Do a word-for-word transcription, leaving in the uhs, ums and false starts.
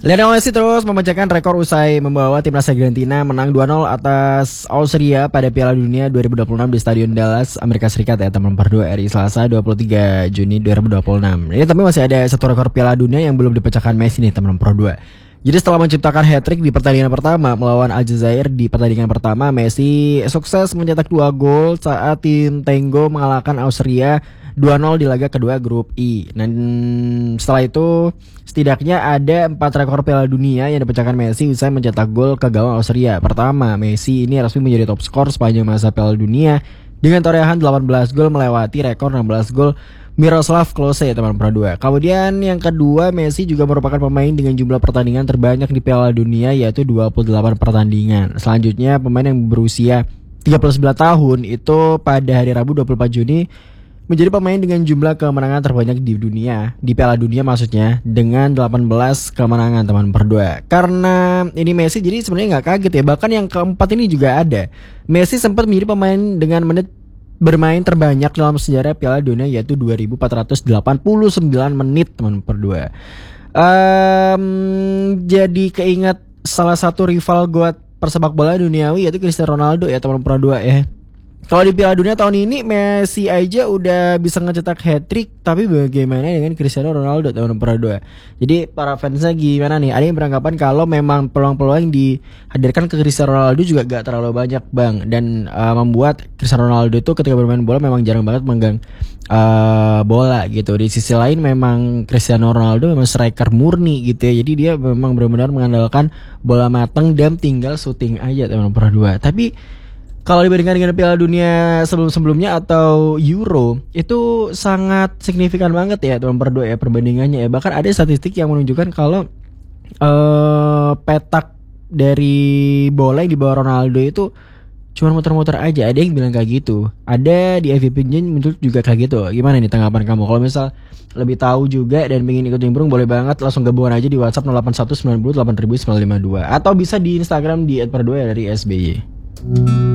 Lionel Messi terus memecahkan rekor usai membawa timnas Argentina menang dua nol atas Austria pada Piala Dunia dua ribu dua puluh enam di Stadion Dallas, Amerika Serikat ya teman berdua hari Selasa dua puluh tiga Juni dua ribu dua puluh enam. Ini tapi masih ada satu rekor Piala Dunia yang belum dipecahkan Messi nih teman berdua. Jadi setelah menciptakan hat-trick di pertandingan pertama melawan Aljazair di pertandingan pertama, Messi sukses mencetak dua gol saat tim Tango mengalahkan Austria dua nol di laga kedua grup I. Dan setelah itu setidaknya ada empat rekor Piala Dunia yang dipecahkan Messi usai mencetak gol ke gawang Austria. Pertama, Messi ini resmi menjadi top skor sepanjang masa Piala Dunia dengan torehan delapan belas gol melewati rekor enam belas gol Miroslav Klose teman berdua. Kemudian yang kedua, Messi juga merupakan pemain dengan jumlah pertandingan terbanyak di Piala Dunia yaitu dua puluh delapan pertandingan. Selanjutnya pemain yang berusia tiga puluh sembilan tahun itu pada hari Rabu dua puluh empat Juni menjadi pemain dengan jumlah kemenangan terbanyak di dunia, di Piala Dunia maksudnya, dengan delapan belas kemenangan teman berdua. Karena ini Messi jadi sebenarnya nggak kaget ya, bahkan yang keempat ini juga ada. Messi sempat menjadi pemain dengan menit bermain terbanyak dalam sejarah Piala Dunia yaitu dua ribu empat ratus delapan puluh sembilan menit teman berdua. Um, jadi keingat salah satu rival goat persepak bola duniawi yaitu Cristiano Ronaldo ya teman berdua ya. Kalau di Piala Dunia tahun ini Messi aja udah bisa ngecetak hat-trick, tapi bagaimana dengan Cristiano Ronaldo tahun berdua? Jadi para fansnya gimana nih? Ada yang beranggapan kalau memang peluang-peluang yang dihadirkan ke Cristiano Ronaldo juga gak terlalu banyak bang, dan uh, membuat Cristiano Ronaldo itu ketika bermain bola memang jarang banget megang uh, bola gitu. Di sisi lain memang Cristiano Ronaldo memang striker murni gitu ya. Jadi dia memang benar-benar mengandalkan bola matang dan tinggal syuting aja teman berdua. Tapi kalau dibandingkan dengan Piala Dunia sebelum-sebelumnya atau Euro, itu sangat signifikan banget ya teman berdua ya perbandingannya ya. Bahkan ada statistik yang menunjukkan kalau uh, petak dari bola yang dibawa Ronaldo itu cuma muter-muter aja. Ada yang bilang kayak gitu. Ada di F V P muncul juga kayak gitu. Gimana nih tanggapan kamu? Kalau misal lebih tahu juga dan ingin ikut nimbrung, boleh banget langsung gabungan aja di WhatsApp nol delapan satu sembilan nol delapan sembilan sembilan lima dua atau bisa di Instagram di et per dua dari S B Y.